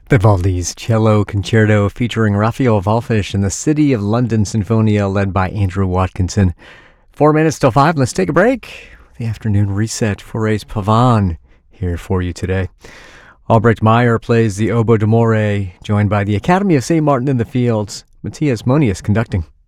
Vivaldi's Cello Concerto featuring Raphael Wallfisch and the City of London Sinfonia led by Andrew Watkinson. 4 minutes till 5. Let's take a break. The afternoon reset for Race Pavan here for you today. Albrecht Meyer plays the Oboe d'Amore, joined by the Academy of St. Martin in the Fields. Matthias Monius conducting.